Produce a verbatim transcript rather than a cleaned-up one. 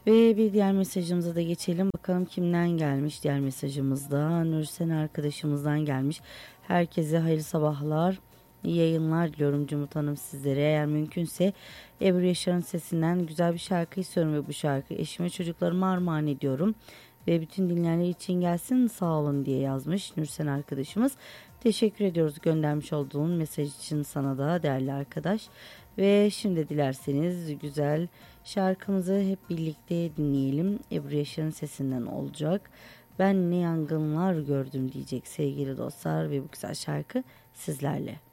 Ve bir diğer mesajımıza da geçelim. Bakalım kimden gelmiş diğer mesajımızda. Nursen arkadaşımızdan gelmiş. Herkese hayırlı sabahlar, iyi yayınlar diliyorum Cumhuriyet Hanım sizlere. Eğer mümkünse Ebru Yaşar'ın sesinden güzel bir şarkı istiyorum ve bu şarkı eşime çocuklarıma armağan ediyorum. Ve bütün dinleyenler için gelsin sağ olun diye yazmış Nursen arkadaşımız. Teşekkür ediyoruz göndermiş olduğun mesaj için sana da değerli arkadaş. Ve şimdi dilerseniz güzel şarkımızı hep birlikte dinleyelim. Ebru Yaşar'ın sesinden olacak. Ben ne yangınlar gördüm diyecek sevgili dostlar ve bu güzel şarkı sizlerle.